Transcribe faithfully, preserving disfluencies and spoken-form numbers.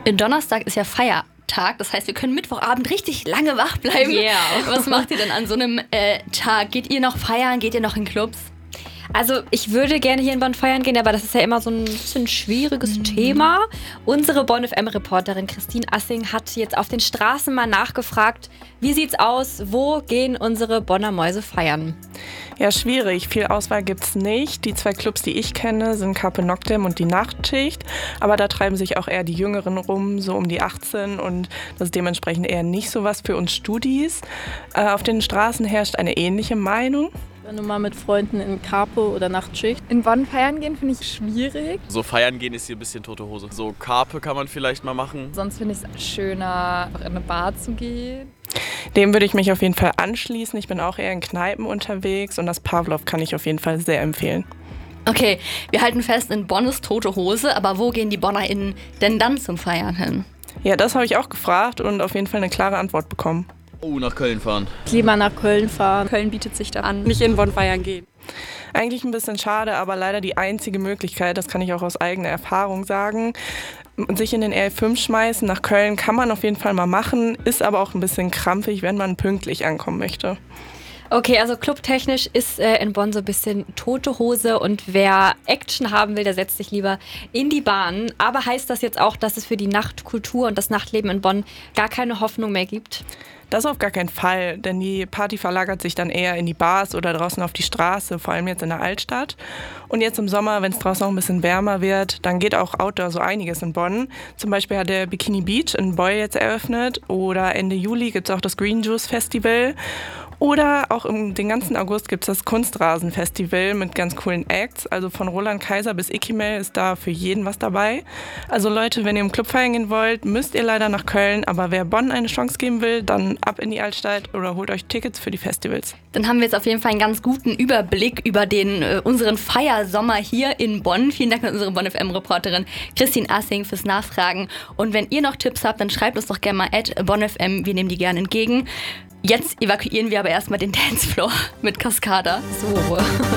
Donnerstag ist ja Feiertag, das heißt, wir können Mittwochabend richtig lange wach bleiben. Yeah. Was macht ihr denn an so einem äh, Tag? Geht ihr noch feiern? Geht ihr noch in Clubs? Also ich würde gerne hier in Bonn feiern gehen, aber das ist ja immer so ein bisschen schwieriges mhm. Thema. Unsere Bonn F M-Reporterin Christine Assing hat jetzt auf den Straßen mal nachgefragt, wie sieht's aus, wo gehen unsere Bonner Mäuse feiern? Ja, schwierig. Viel Auswahl gibt's nicht. Die zwei Clubs, die ich kenne, sind Carpe Noctem und die Nachtschicht. Aber da treiben sich auch eher die Jüngeren rum, so um die achtzehn. Und das ist dementsprechend eher nicht so was für uns Studis. Äh, auf den Straßen herrscht eine ähnliche Meinung. Wenn du mal mit Freunden in Carpe oder Nachtschicht. In Bonn feiern gehen finde ich schwierig. So feiern gehen ist hier ein bisschen tote Hose. So Carpe kann man vielleicht mal machen. Sonst finde ich es schöner, in eine Bar zu gehen. Dem würde ich mich auf jeden Fall anschließen. Ich bin auch eher in Kneipen unterwegs und das Pavlov kann ich auf jeden Fall sehr empfehlen. Okay, wir halten fest, in Bonn ist tote Hose, aber wo gehen die BonnerInnen denn dann zum Feiern hin? Ja, das habe ich auch gefragt und auf jeden Fall eine klare Antwort bekommen. Oh, nach Köln fahren. Lieber nach Köln fahren. Köln bietet sich da an, nicht in Bonn feiern gehen. Eigentlich ein bisschen schade, aber leider die einzige Möglichkeit, das kann ich auch aus eigener Erfahrung sagen, sich in den R fünf schmeißen. Nach Köln kann man auf jeden Fall mal machen, ist aber auch ein bisschen krampfig, wenn man pünktlich ankommen möchte. Okay, also clubtechnisch ist äh, in Bonn so ein bisschen tote Hose und wer Action haben will, der setzt sich lieber in die Bahn. Aber heißt das jetzt auch, dass es für die Nachtkultur und das Nachtleben in Bonn gar keine Hoffnung mehr gibt? Das auf gar keinen Fall, denn die Party verlagert sich dann eher in die Bars oder draußen auf die Straße, vor allem jetzt in der Altstadt. Und jetzt im Sommer, wenn es draußen auch ein bisschen wärmer wird, dann geht auch Outdoor so einiges in Bonn. Zum Beispiel hat der Bikini Beach in Boy jetzt eröffnet oder Ende Juli gibt es auch das Green Juice Festival. Oder auch im den ganzen August gibt es das Kunstrasenfestival mit ganz coolen Acts. Also von Roland Kaiser bis Ikimel ist da für jeden was dabei. Also Leute, wenn ihr im Club feiern gehen wollt, müsst ihr leider nach Köln. Aber wer Bonn eine Chance geben will, dann ab in die Altstadt oder holt euch Tickets für die Festivals. Dann haben wir jetzt auf jeden Fall einen ganz guten Überblick über den äh, unseren Feiersommer hier in Bonn. Vielen Dank an unsere Bonn F M-Reporterin Christine Assing fürs Nachfragen. Und wenn ihr noch Tipps habt, dann schreibt uns doch gerne mal at Bonn F M. Wir nehmen die gerne entgegen. Jetzt evakuieren wir aber erstmal den Dancefloor mit Cascada. So.